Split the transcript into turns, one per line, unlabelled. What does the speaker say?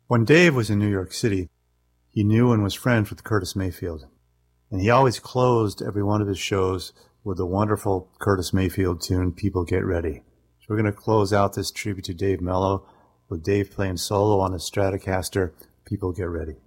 When Dave was in New York City, he knew and was friends with Curtis Mayfield. And he always closed every one of his shows with the wonderful Curtis Mayfield tune, People Get Ready. So we're going to close out this tribute to Dave Mello with Dave playing solo on his Stratocaster, People Get Ready.